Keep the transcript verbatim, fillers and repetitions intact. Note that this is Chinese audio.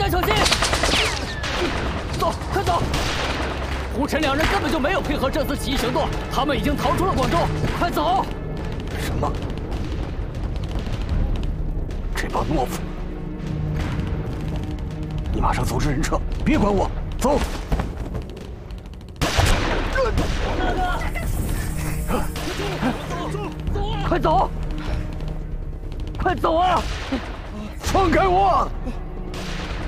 家小心！走，快走！胡晨两人根本就没有配合这次起义行动，他们已经逃出了广州，快走！ 什么？这帮懦夫！你马上组织人撤，别管我，走！ 快走！快走啊！ 放开我！